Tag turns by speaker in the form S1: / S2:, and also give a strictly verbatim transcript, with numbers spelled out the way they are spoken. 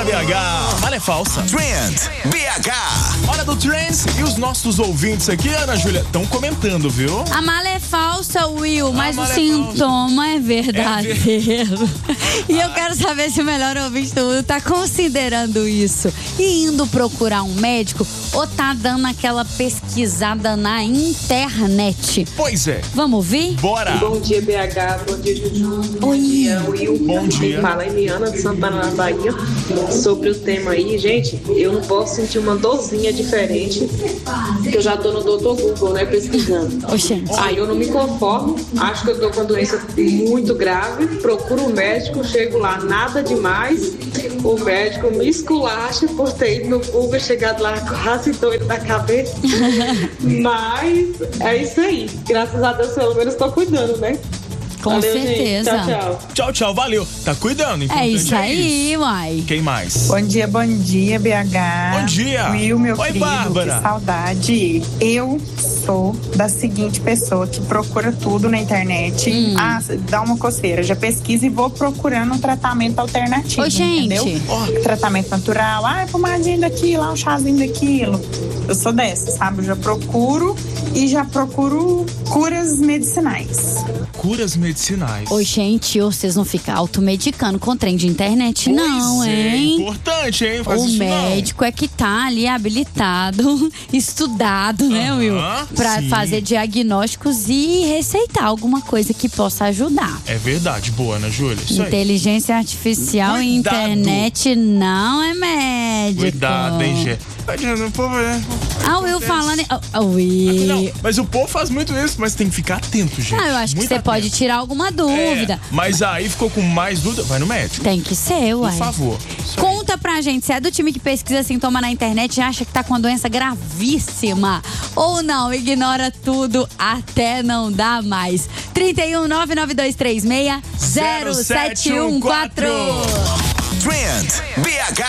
S1: B H. Mala é falsa.
S2: Trend B H.
S1: Hora do Trend e os nossos ouvintes aqui, Ana Júlia, estão comentando, viu?
S3: A mala é falsa, Will, mas o
S1: é
S3: sintoma é verdadeiro.
S1: É
S3: E eu quero saber se o melhor ouvinte do Will tá considerando isso e indo procurar um médico ou tá dando aquela pesquisada na internet.
S1: Pois é.
S3: Vamos ouvir?
S1: Bora!
S4: Bom dia, B H. Bom dia, Juju. Bom
S3: Oi.
S4: dia, Will.
S1: Bom dia.
S4: Quem fala é Eliana de Santana, na Bahia. Sobre o tema aí, gente, eu não posso sentir uma dorzinha diferente, porque eu já tô no doutor Google, né, pesquisando.
S3: Oxente.
S4: Aí eu não me conformo, acho que eu tô com uma doença muito grave, procuro um médico, chego lá, nada demais. O médico me esculacha por ter ido no Google, chegado lá quase doido da cabeça. Mas é isso aí. Graças a Deus, pelo menos tô cuidando, né?
S3: Com
S4: Valeu,
S3: certeza.
S4: gente. Tchau, tchau.
S1: Tchau, tchau, valeu. Tá cuidando,
S3: É
S1: importante
S3: isso aí,
S1: isso.
S3: uai.
S1: Quem mais?
S5: Bom dia, bom dia, B H.
S1: Bom dia.
S5: Will, meu
S1: Oi,
S5: querido,
S1: Bárbara.
S5: que saudade. Eu sou da seguinte pessoa que procura tudo na internet.
S3: Hum.
S5: Ah, dá uma coceira, já pesquisa e vou procurando um tratamento alternativo,
S3: Ô, gente.
S5: entendeu?
S1: Ó.
S5: Tratamento natural, ah, pomadinha daquilo, ah, um chazinho daquilo. Eu sou dessa, sabe? Eu já procuro e já procuro curas medicinais.
S1: Curas medicinais.
S3: Ô, gente, vocês não ficam automedicando com trem de internet,
S1: Pois
S3: não,
S1: é,
S3: hein?
S1: importante, hein? Faz
S3: O
S1: isso
S3: médico é que tá ali habilitado, estudado, né,
S1: Aham,
S3: Will? Pra
S1: sim.
S3: fazer diagnósticos e receitar alguma coisa que possa ajudar.
S1: não. É verdade, boa, Ana Júlia. Isso aí.
S3: Inteligência artificial e
S1: Cuidado.
S3: internet não é médico.
S1: Cuidado, hein, Gê. Tadinho, o povo é...
S3: Ah, o Will falando. Ah, ah, Will.
S1: Não, mas o povo faz muito isso, mas tem que ficar atento, gente.
S3: Ah, eu acho que
S1: Muito
S3: você
S1: atento.
S3: pode tirar alguma dúvida.
S1: É, mas aí ficou com mais dúvida, vai no médico.
S3: Tem que ser,
S1: Por
S3: uai.
S1: favor. Isso aí.
S3: Conta pra gente, se é do time que pesquisa sintoma na internet e acha que tá com uma doença gravíssima. Ou não, ignora tudo até não dar mais. trinta e um, nove nove dois três seis, zero sete um quatro.
S2: Trend B H.